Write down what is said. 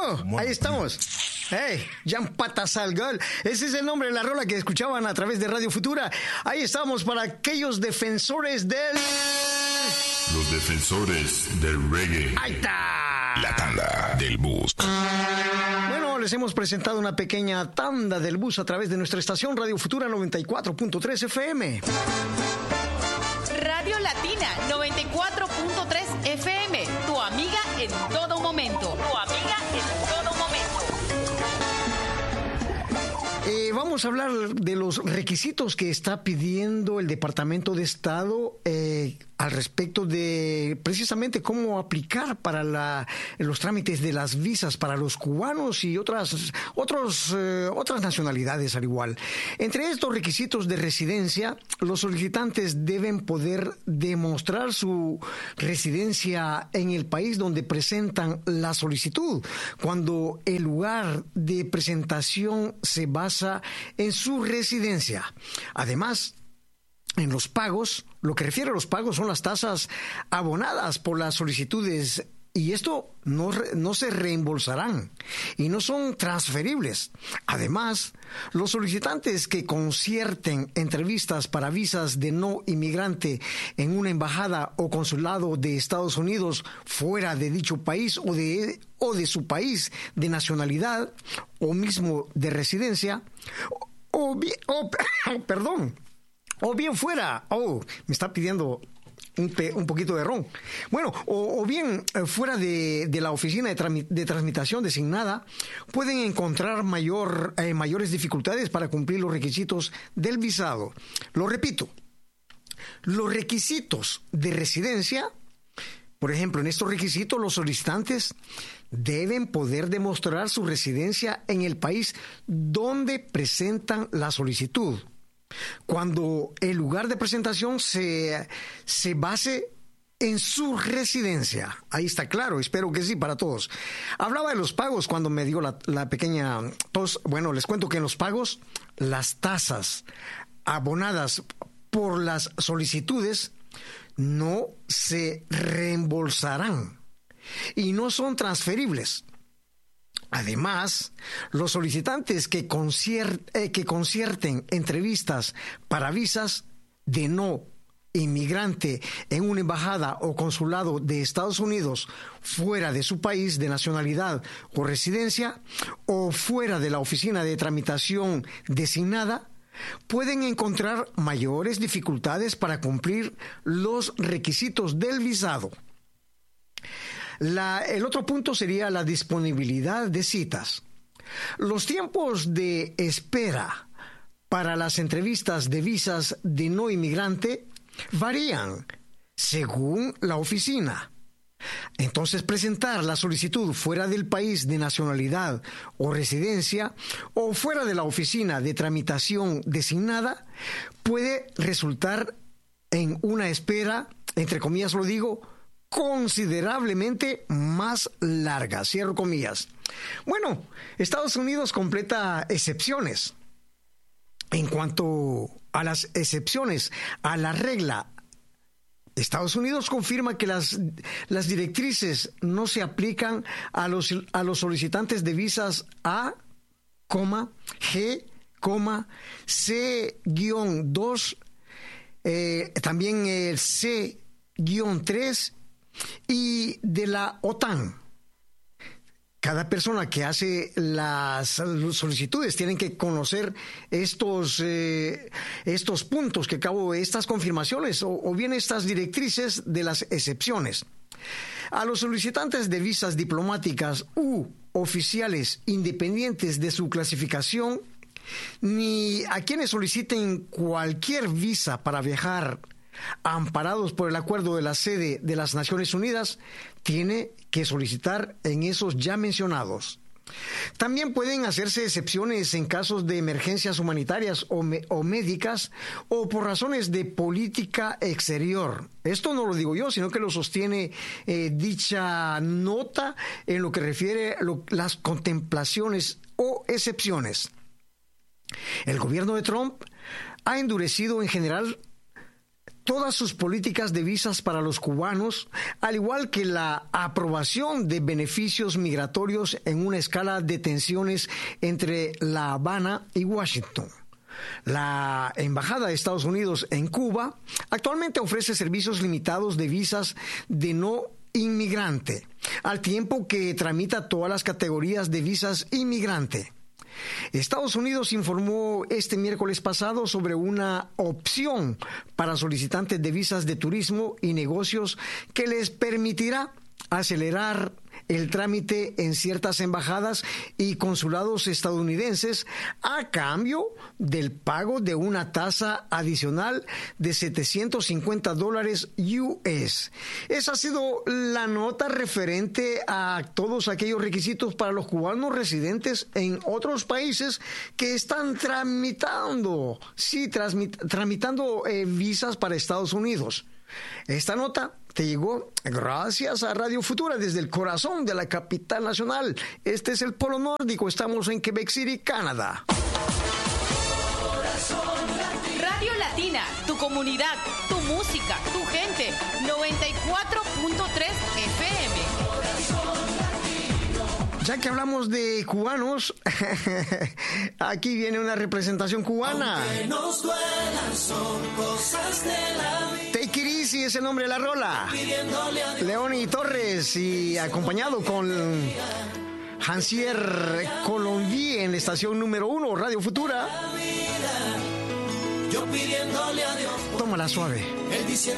Ahí estamos. Hey, Jan Patas al Gol. Ese es el nombre de la rola que escuchaban a través de Radio Futura. Ahí estamos para aquellos defensores del... Los defensores del reggae. Ahí está. La tanda del bus. Bueno, les hemos presentado una pequeña tanda del bus a través de nuestra estación Radio Futura 94.3 FM. Radio Latina 94.3 FM. Tu amiga en todo momento. Tu amiga en todo momento. Vamos a hablar de los requisitos que está pidiendo el Departamento de Estado al respecto de precisamente cómo aplicar para los trámites de las visas para los cubanos y otras nacionalidades al igual. Entre estos requisitos de residencia, los solicitantes deben poder demostrar su residencia en el país donde presentan la solicitud, cuando el lugar de presentación se basa en su residencia. Además, en los pagos, lo que refiere a los pagos son las tasas abonadas por las solicitudes, y esto no se reembolsarán y no son transferibles. Además, los solicitantes que concierten entrevistas para visas de no inmigrante en una embajada o consulado de Estados Unidos fuera de dicho país o de su país de nacionalidad o mismo de residencia, o bien fuera, me está pidiendo un poquito de ron. Bueno, o bien fuera de la oficina de tramitación designada, pueden encontrar mayores dificultades para cumplir los requisitos del visado. Lo repito, los requisitos de residencia, por ejemplo, en estos requisitos los solicitantes deben poder demostrar su residencia en el país donde presentan la solicitud, cuando el lugar de presentación se base en su residencia. Ahí está claro, espero que sí para todos. Hablaba de los pagos cuando me dio la pequeña tos. Bueno, les cuento que en los pagos, las tasas abonadas por las solicitudes no se reembolsarán y no son transferibles. Además, los solicitantes que concierten entrevistas para visas de no inmigrante en una embajada o consulado de Estados Unidos fuera de su país de nacionalidad o residencia, o fuera de la oficina de tramitación designada, pueden encontrar mayores dificultades para cumplir los requisitos del visado. El otro punto sería la disponibilidad de citas. Los tiempos de espera para las entrevistas de visas de no inmigrante varían según la oficina. Entonces, presentar la solicitud fuera del país de nacionalidad o residencia o fuera de la oficina de tramitación designada puede resultar en una espera, entre comillas lo digo, considerablemente más larga, cierro comillas. Bueno, Estados Unidos completa excepciones. En cuanto a las excepciones a la regla, Estados Unidos confirma que las directrices no se aplican a los solicitantes de visas A, G, C-2, también el C-3 y de la OTAN. Cada persona que hace las solicitudes tienen que conocer estos puntos que acabo, estas confirmaciones o bien estas directrices de las excepciones. A los solicitantes de visas diplomáticas u oficiales independientes de su clasificación, ni a quienes soliciten cualquier visa para viajar amparados por el acuerdo de la sede de las Naciones Unidas, tiene que solicitar en esos ya mencionados. También pueden hacerse excepciones en casos de emergencias humanitarias o médicas o por razones de política exterior. Esto no lo digo yo, sino que lo sostiene dicha nota en lo que refiere a las contemplaciones o excepciones. El gobierno de Trump ha endurecido en general todas sus políticas de visas para los cubanos, al igual que la aprobación de beneficios migratorios en una escala de tensiones entre La Habana y Washington. La Embajada de Estados Unidos en Cuba actualmente ofrece servicios limitados de visas de no inmigrante, al tiempo que tramita todas las categorías de visas inmigrante. Estados Unidos informó este miércoles pasado sobre una opción para solicitantes de visas de turismo y negocios que les permitirá acelerar el trámite en ciertas embajadas y consulados estadounidenses a cambio del pago de una tasa adicional de $750 US. Esa ha sido la nota referente a todos aquellos requisitos para los cubanos residentes en otros países que están tramitando visas para Estados Unidos. Esta nota te llegó gracias a Radio Futura desde el corazón de la capital nacional. Este es el Polo Nórdico, estamos en Quebec City, Canadá. Radio Latina, tu comunidad, tu música, tu gente, 94.3 FM. Ya que hablamos de cubanos, aquí viene una representación cubana. Nos duelan, son cosas de la vida. Take It Easy es el nombre de la rola. Leoni Torres y acompañado con Hansier Colombier en la estación número 1, Radio Futura. Yo pidiéndole a Dios. Tómala suave. Él dice